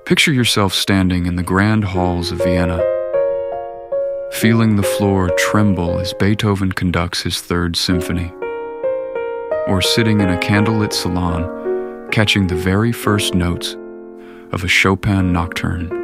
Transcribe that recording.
Picture yourself standing in the grand halls of Vienna, feeling the floor tremble as Beethoven conducts his Third Symphony, or sitting in a candlelit salon, catching the very first notes of a Chopin nocturne.